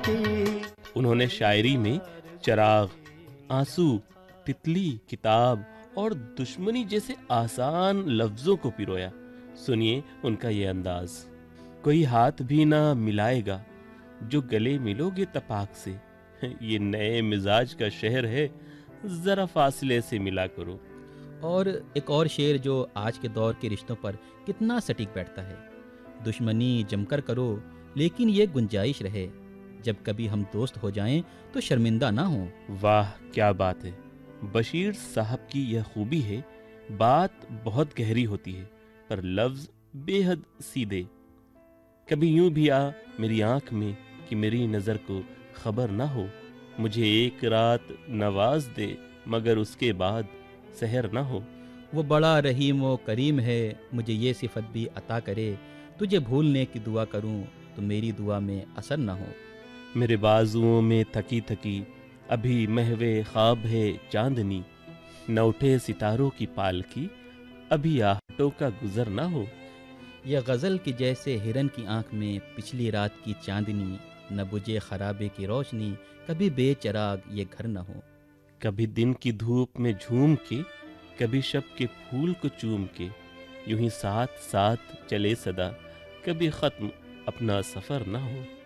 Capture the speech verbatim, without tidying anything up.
انہوں نے شاعری میں چراغ، آنسو، تتلی، کتاب اور دشمنی جیسے آسان لفظوں کو پرویا۔ سنیے ان کا یہ انداز: کوئی ہاتھ بھی نہ ملائے گا جو گلے ملو گے تپاک سے، یہ نئے مزاج کا شہر ہے، ذرا فاصلے سے ملا کرو۔ اور ایک اور شعر جو آج کے دور کے رشتوں پر کتنا سٹیک بیٹھتا ہے: دشمنی جم کر کرو لیکن یہ گنجائش رہے، جب کبھی ہم دوست ہو جائیں تو شرمندہ نہ ہوں۔ واہ کیا بات ہے! بشیر صاحب کی یہ خوبی ہے، بات بہت گہری ہوتی ہے پر لفظ بے حد سیدھے۔ کبھی یوں بھی آ میری آنکھ میں کہ میری نظر کو خبر نہ ہو، مجھے ایک رات نواز دے مگر اس کے بعد سحر نہ ہو۔ وہ بڑا رحیم و کریم ہے، مجھے یہ صفت بھی عطا کرے، تجھے بھولنے کی دعا کروں تو میری دعا میں اثر نہ ہو۔ میرے بازوؤں میں تھکی تھکی ابھی محو خواب ہے چاندنی، نہ اٹھے ستاروں کی پالکی ابھی آہٹوں کا گزر نہ ہو۔ یہ غزل کی جیسے ہرن کی آنکھ میں پچھلی رات کی چاندنی، نہ بجھے خرابے کی روشنی کبھی بے چراغ یہ گھر نہ ہو۔ کبھی دن کی دھوپ میں جھوم کے، کبھی شب کے پھول کو چوم کے، یوں ہی ساتھ ساتھ چلے صدا، کبھی ختم اپنا سفر نہ ہو۔